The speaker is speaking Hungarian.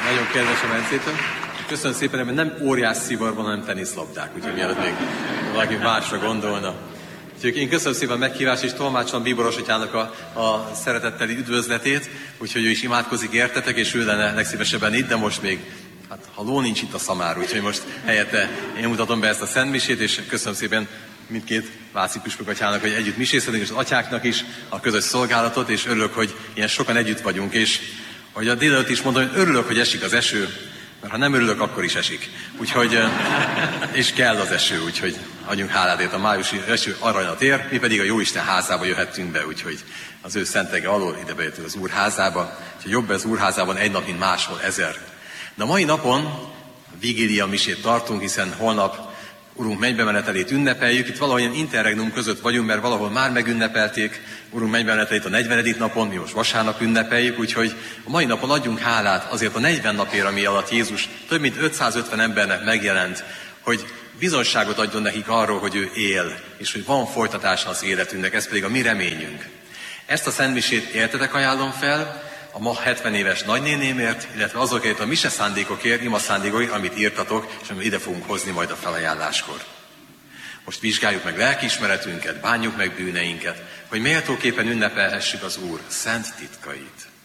Nagyon kedves a Bencétől. Köszönöm szépen, mert nem óriás szivarban, hanem teniszlabdák, úgyhogy mielőtt még valaki másra gondolna. Úgyhogy én köszönöm szépen a meghívást, és tolmácsolom Bíboros atyának a szeretetteli üdvözletét, úgyhogy ő is imádkozik értetek, és ő lenne legszívesebben itt, de most még, ha ló nincs itt a szamár, úgyhogy most helyette én mutatom be ezt a szentmisét, és köszönöm szépen mindkét Váci püspök atyának, hogy együtt misézhetünk, és az atyáknak is a közös szolgálatot, és örülök, hogy ilyen sokan együtt vagyunk, és ahogy a délelőtt is mondom, hogy örülök, hogy esik az eső, mert ha nem örülök, akkor is esik. Úgyhogy, és kell az eső, úgyhogy adjunk hálát, a májusi eső aranyat ér, mi pedig a Jóisten házába jöhettünk be, úgyhogy az ő szentege alól ide bejöttünk az Úr házába, úgyhogy jobb az Úr házában egy nap, mint máshol 1000. De a mai napon vigília misét tartunk, hiszen holnap Urunk mennybemenetelét ünnepeljük. Itt valahol ilyen interregnum között vagyunk, mert valahol már megünnepelték Urunk mennybemenetelét a 40. napon, mi most vasárnap ünnepeljük, úgyhogy a mai napon adjunk hálát azért a 40 napért, ami alatt Jézus több mint 550 embernek megjelent, hogy bizonyságot adjon nekik arról, hogy ő él, és hogy van folytatása az életünknek, ez pedig a mi reményünk. Ezt a szentmisét értetek ajánlom fel, a ma 70 éves nagynénémért, illetve azokért a mise szándékokért, ima szándékokért, amit írtatok, és amit ide fogunk hozni majd a felajánláskor. Most vizsgáljuk meg lelkiismeretünket, bánjuk meg bűneinket, hogy méltóképpen ünnepelhessük az Úr szent titkait.